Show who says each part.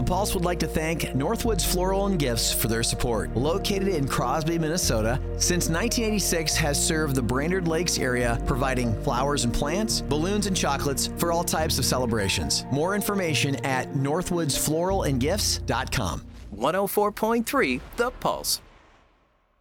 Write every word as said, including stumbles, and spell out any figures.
Speaker 1: The Pulse would like to thank Northwoods Floral and Gifts for their support. Located in Crosby, Minnesota, since nineteen eighty-six has served the Brainerd Lakes area, providing flowers and plants, balloons and chocolates for all types of celebrations. More information at northwoods floral and gifts dot com.
Speaker 2: one oh four point three The Pulse.